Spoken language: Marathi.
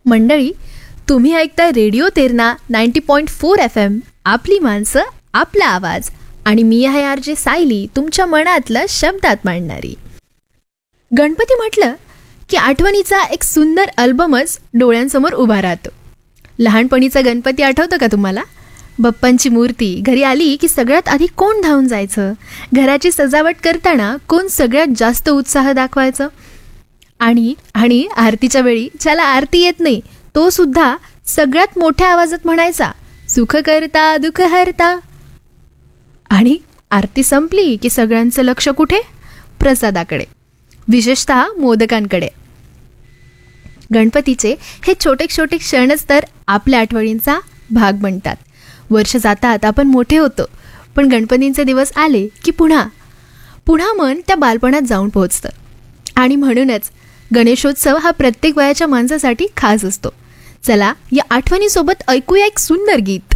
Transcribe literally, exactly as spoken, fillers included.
मंडळी, तुम्ही ऐकताय radio Terna ninety point four F M. आपली माणसं, आपला आवाज. आणि मी आहे आर जे सायली, तुमच्या मनातलं शब्दात मांडणारी. गणपती म्हटलं की आठवणीचा एक सुंदर अल्बमच डोळ्यांसमोर उभा राहतो. लहानपणीचा गणपती आठवतं का तुम्हाला? बाप्पांची मूर्ती घरी आली की सगळ्यात आधी कोण धावून जायचं? घराची सजावट करताना कोण सगळ्यात जास्त उत्साह दाखवायचं? आणि आणि आरतीच्या वेळी ज्याला आरती येत नाही तो सुद्धा सगळ्यात मोठ्या आवाजात म्हणायचा, सुख करता दुःख हरता. आणि आरती संपली की सगळ्यांचं लक्ष कुठे? प्रसादाकडे, विशेषतः मोदकांकडे. गणपतीचे हे छोटे छोटे क्षणच तर आपल्या आठवणींचा भाग बनतात. वर्ष जातात, आपण मोठे होतो, पण गणपतींचे दिवस आले की पुन्हा पुन्हा मन त्या बालपणात जाऊन पोहोचतं. आणि म्हणूनच गणेशोत्सव हा प्रत्येक वयाच्या माणसासाठी खास असतो. चला, या आठवणीसोबत ऐकूया एक सुंदर गीत.